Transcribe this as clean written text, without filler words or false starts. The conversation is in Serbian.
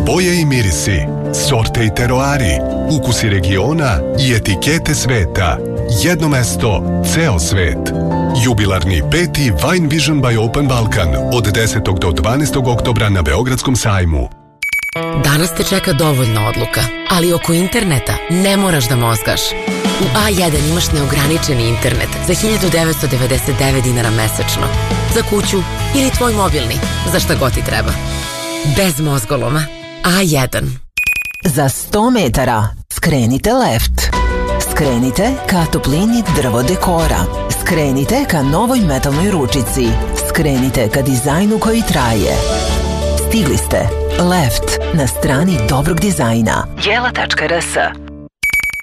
Boje i mirisi, sorte i teroari, ukusi regiona i etikete sveta. Jedno mesto, ceo svet. Jubilarni 5. Wine Vision by Open Balkan od 10. do 12. oktobra na Beogradskom sajmu. Danas te čeka dovoljno odluka, ali oko interneta ne moraš da mozgaš. U A1 imaš neograničeni internet za 1999 dinara mesečno. Za kuću ili tvoj mobilni, za šta god ti treba. Bez mozgoloma. A1. Za 100 metara skrenite left. Skrenite ka toplini drvo dekora. Skrenite ka novoj metalnoj ručici. Skrenite ka dizajnu koji traje. Stigli ste. Left na strani dobrog dizajna. Jela.rs